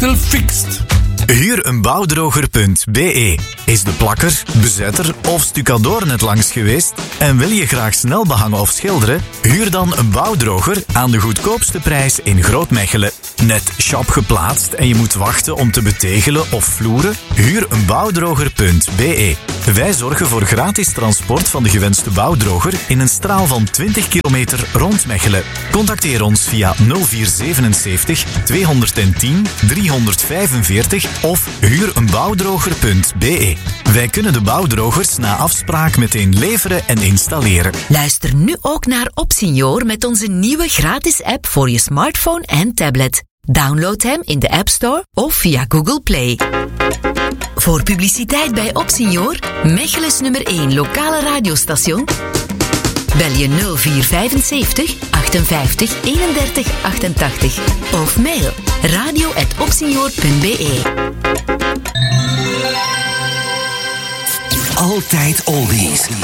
till fixed. Huureenbouwdroger.be. Is de plakker, bezetter of stucadoor net langs geweest en wil je graag snel behangen of schilderen? Huur dan een bouwdroger aan de goedkoopste prijs in Groot-Mechelen. Net shop geplaatst en je moet wachten om te betegelen of vloeren? Huureenbouwdroger.be. Wij zorgen voor gratis transport van de gewenste bouwdroger in een straal van 20 kilometer rond Mechelen. Contacteer ons via 0477 210 345 of huureenbouwdroger.be. Wij kunnen de bouwdrogers na afspraak meteen leveren en installeren. Luister nu ook naar Opsenior met onze nieuwe gratis app voor je smartphone en tablet. Download hem in de App Store of via Google Play. Voor publiciteit bij Opsenior, Mechelen's nummer 1 lokale radiostation, bel je 0475 58 31 88 of mail radio@opsenior.be. Altijd oldies.